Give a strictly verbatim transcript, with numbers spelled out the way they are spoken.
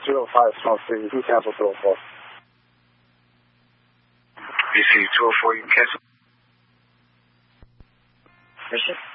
zero five small three, you can cancel two oh four. B C two oh four, you can cancel. Mission?